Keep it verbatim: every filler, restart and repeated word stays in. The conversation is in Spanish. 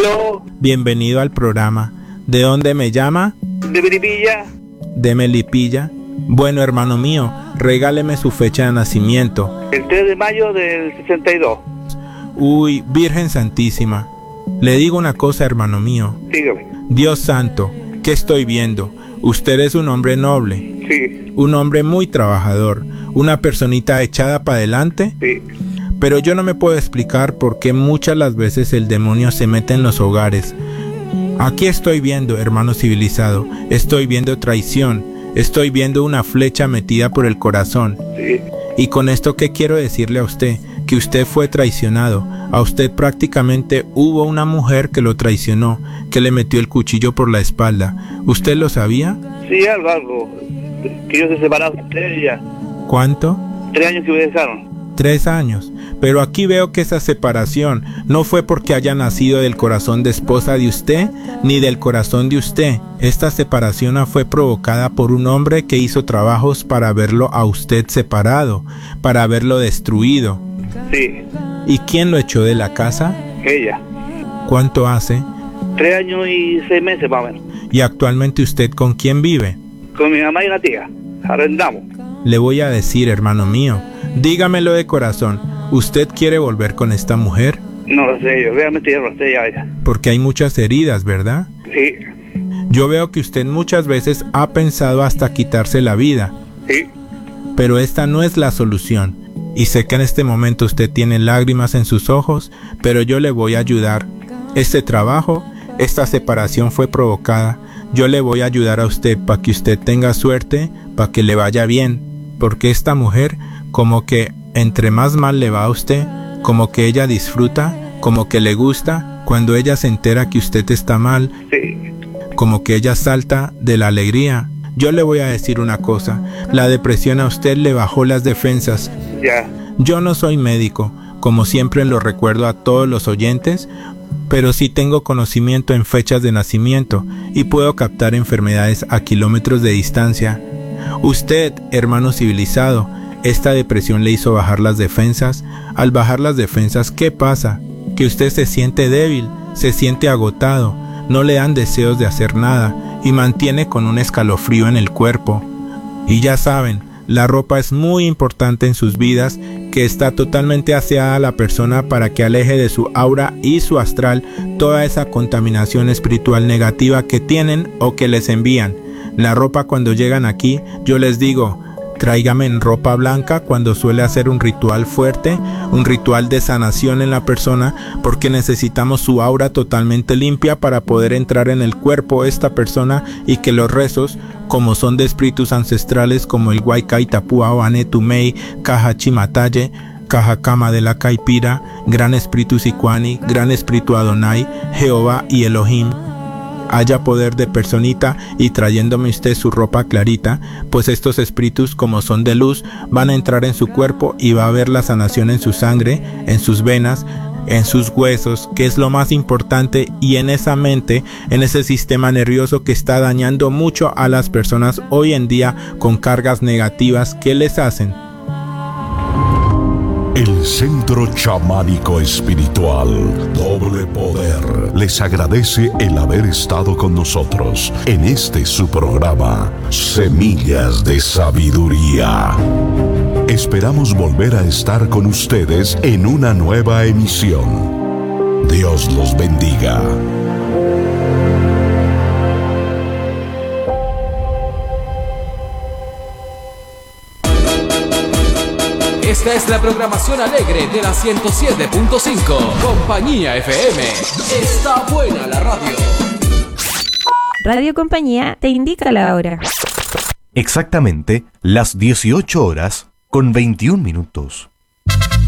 Aló. Bienvenido al programa. ¿De dónde me llama? De Melipilla. De Melipilla. Bueno, hermano mío, regáleme su fecha de nacimiento. El tres de mayo del sesenta y dos. Uy, Virgen Santísima. Le digo una cosa, hermano mío. Dígame. Dios santo, ¿qué estoy viendo? Usted es un hombre noble. Sí. Un hombre muy trabajador. Una personita echada para adelante. Sí. Pero yo no me puedo explicar por qué muchas las veces el demonio se mete en los hogares. Aquí estoy viendo, hermano civilizado, estoy viendo traición, estoy viendo una flecha metida por el corazón. Sí. Y con esto, ¿qué quiero decirle a usted? Que usted fue traicionado. A usted prácticamente hubo una mujer que lo traicionó, que le metió el cuchillo por la espalda. ¿Usted lo sabía? Sí, algo, algo. Que ellos se separaron tres ya. ¿Cuánto? Tres años que me dejaron. Tres años. Pero aquí veo que esa separación no fue porque haya nacido del corazón de esposa de usted, ni del corazón de usted. Esta separación fue provocada por un hombre que hizo trabajos para verlo a usted separado, para verlo destruido. Sí. ¿Y quién lo echó de la casa? Ella. ¿Cuánto hace? Tres años y seis meses más o menos. ¿Y actualmente usted con quién vive? Con mi mamá y una tía. Arrendamos. Le voy a decir, hermano mío, dígamelo de corazón, ¿usted quiere volver con esta mujer? No lo sé yo, realmente yo no lo sé ya ella. Porque hay muchas heridas, ¿verdad? Sí. Yo veo que usted muchas veces ha pensado hasta quitarse la vida. Sí. Pero esta no es la solución. Y sé que en este momento usted tiene lágrimas en sus ojos, pero yo le voy a ayudar. Este trabajo, esta separación fue provocada. Yo le voy a ayudar a usted para que usted tenga suerte, para que le vaya bien. Porque esta mujer, como que entre más mal le va a usted, como que ella disfruta, como que le gusta, cuando ella se entera que usted está mal, Sí. como que ella salta de la alegría. Yo le voy a decir una cosa, la depresión a usted le bajó las defensas. Ya. Yo no soy médico, como siempre lo recuerdo a todos los oyentes, pero sí tengo conocimiento en fechas de nacimiento y puedo captar enfermedades a kilómetros de distancia. Usted, hermano civilizado, esta depresión le hizo bajar las defensas. Al bajar las defensas, ¿qué pasa? Que usted se siente débil, se siente agotado, no le dan deseos de hacer nada y mantiene con un escalofrío en el cuerpo. Y ya saben, la ropa es muy importante en sus vidas, que está totalmente aseada a la persona para que aleje de su aura y su astral toda esa contaminación espiritual negativa que tienen o que les envían. La ropa, cuando llegan aquí, yo les digo, tráigame en ropa blanca cuando suele hacer un ritual fuerte, un ritual de sanación en la persona, porque necesitamos su aura totalmente limpia para poder entrar en el cuerpo de esta persona y que los rezos, como son de espíritus ancestrales como el Huaycay Tapua o Anetumei, Cajachimataye, Cajacama de la Caipira, Gran Espíritu Sicuani, Gran Espíritu Adonai, Jehová y Elohim, haya poder de personita y trayéndome usted su ropa clarita, pues estos espíritus, como son de luz, van a entrar en su cuerpo y va a haber la sanación en su sangre, en sus venas, en sus huesos, que es lo más importante, y en esa mente, en ese sistema nervioso que está dañando mucho a las personas hoy en día con cargas negativas que les hacen. El Centro Chamánico Espiritual Doble Poder les agradece el haber estado con nosotros en este su programa Semillas de Sabiduría. Esperamos volver a estar con ustedes en una nueva emisión. Dios los bendiga. Esta es la programación alegre de la ciento siete punto cinco. Compañía F M. Está buena la radio. Radio Compañía te indica la hora. Exactamente las dieciocho horas con veintiún minutos.